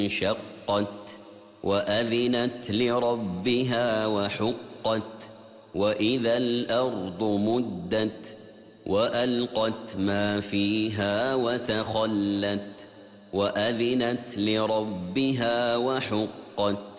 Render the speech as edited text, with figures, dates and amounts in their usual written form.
انشقت وأذنت لربها وحقت وإذا الأرض مدت وألقت ما فيها وتخلت وأذنت لربها وحقت